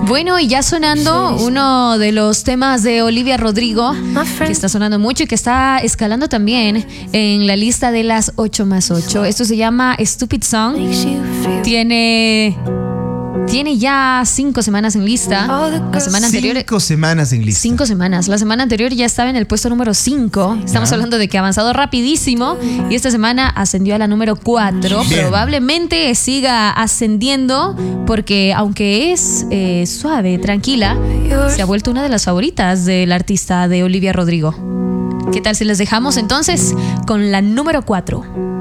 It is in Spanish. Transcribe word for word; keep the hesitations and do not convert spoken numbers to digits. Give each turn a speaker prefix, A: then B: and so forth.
A: Bueno, y ya sonando uno de los temas de Olivia Rodrigo, que está sonando mucho y que está escalando también en la lista de las ocho más ocho. Esto se llama Stupid Song. Tiene... Tiene ya cinco semanas en lista. La semana anterior.
B: Cinco semanas en lista.
A: Cinco semanas. La semana anterior ya estaba en el puesto número cinco. Estamos
B: ya.
A: hablando de que ha avanzado rapidísimo. Y esta semana ascendió a la número cuatro.
B: Bien.
A: Probablemente siga ascendiendo porque, aunque es eh, suave, tranquila, se ha vuelto una de las favoritas del artista de Olivia Rodrigo. ¿Qué tal si les dejamos entonces con la número cuatro?